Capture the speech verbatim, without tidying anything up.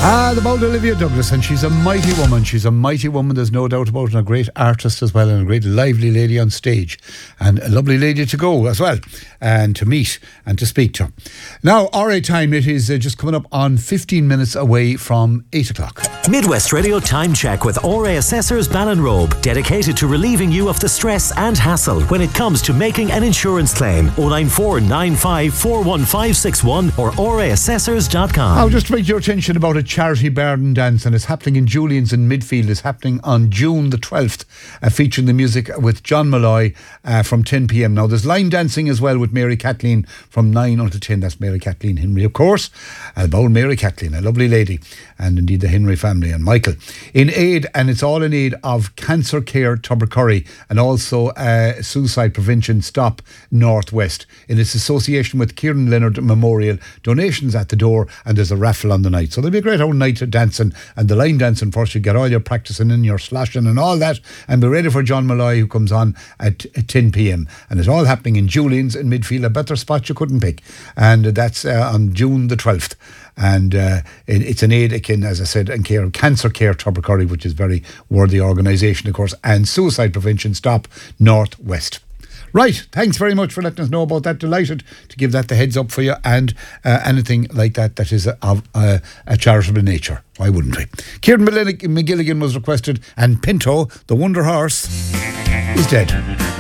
Ah, about Olivia Douglas, and she's a mighty woman. She's a mighty woman, there's no doubt about it, and a great artist as well, and a great lively lady on stage, and a lovely lady to go as well, and to meet and to speak to. Now, R A time, it is uh, just coming up on fifteen minutes away from eight o'clock. Midwest Radio Time Check with R A Assessors Ballinrobe, dedicated to relieving you of the stress and hassle when it comes to making an insurance claim. oh nine four nine five four one five six one or r a assessors dot com. Now, just to make your attention about a charity garden dance, and it's happening in Julian's in Midfield. It's happening on June the twelfth, uh, featuring the music with John Malloy uh, from ten p.m. Now, there's line dancing as well with Mary Kathleen from nine until ten. That's Mary Kathleen Henry, of course. About Mary Kathleen, a lovely lady, and indeed the Henry family and Michael. In aid, and it's all in aid of Cancer Care Tubbercurry, and also uh, Suicide Prevention Stop Northwest, in its association with Kieran Leonard Memorial. Donations at the door, and there's a raffle on the night. So there'll be a great old night of dancing, and the line dancing first. You get all your practicing and your slashing and all that, and be ready for John Malloy, who comes on at ten p.m. And it's all happening in Julian's in Midfield, a better spot you couldn't pick. And that's uh, on June the twelfth. And uh, it, it's an aid, again, as I said, in care of Cancer Care Tubbercurry, which is a very worthy organisation, of course, and Suicide Prevention Stop Northwest. Right, thanks very much for letting us know about that. Delighted to give that the heads up for you, and uh, anything like that that is of uh, a charitable nature. Why wouldn't we? Kieran McGilligan was requested, and Pinto, the Wonder Horse, is dead.